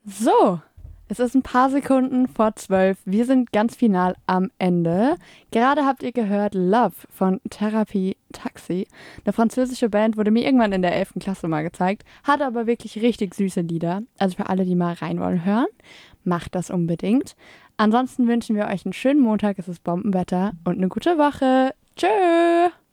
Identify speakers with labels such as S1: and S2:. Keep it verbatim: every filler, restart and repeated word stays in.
S1: So, es ist ein paar Sekunden vor zwölf. Wir sind ganz final am Ende. Gerade habt ihr gehört Love von Therapie Taxi. Eine französische Band, wurde mir irgendwann in der elften Klasse mal gezeigt. Hat aber wirklich richtig süße Lieder. Also für alle, die mal rein wollen hören, macht das unbedingt. Ansonsten wünschen wir euch einen schönen Montag. Es ist Bombenwetter und eine gute Woche. Tschö!